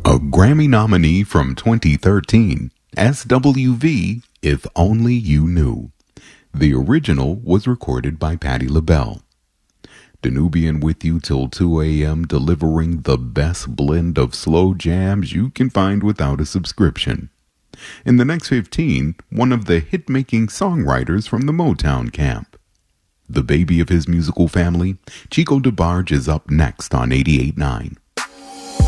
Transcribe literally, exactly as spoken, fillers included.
A Grammy nominee from twenty thirteen, S W V, If Only You Knew. The original was recorded by Patti LaBelle. Danubian with you till two a.m. delivering the best blend of slow jams you can find without a subscription. In the next fifteen, one of the hit-making songwriters from the Motown camp. The baby of his musical family, Chico DeBarge, is up next on eighty-eight point nine.